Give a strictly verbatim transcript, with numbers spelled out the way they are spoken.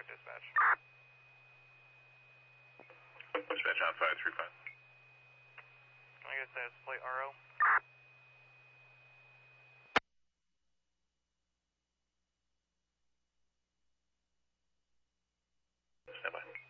five, dispatch. Dispatch on five three five. Can I get status plate R O? Stand by.